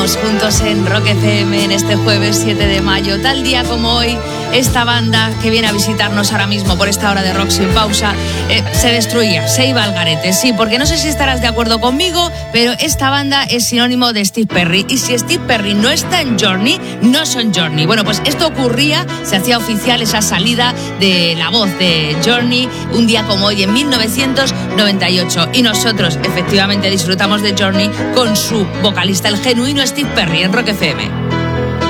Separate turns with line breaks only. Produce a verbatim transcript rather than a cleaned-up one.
Estamos juntos en Rock F M en este jueves siete de mayo. Tal día como hoy, esta banda que viene a visitarnos ahora mismo por esta hora de Rock Sin Pausa eh, se destruía, se iba al garete. Sí, porque no sé si estarás de acuerdo conmigo, pero esta banda es sinónimo de Steve Perry. Y si Steve Perry no está en Journey, no son Journey. Bueno, pues esto ocurría, se hacía oficial esa salida de la voz de Journey un día como hoy en mil novecientos noventa y ocho. Y nosotros efectivamente disfrutamos de Journey con su vocalista, el genuino Steve Perry, en Rock F M.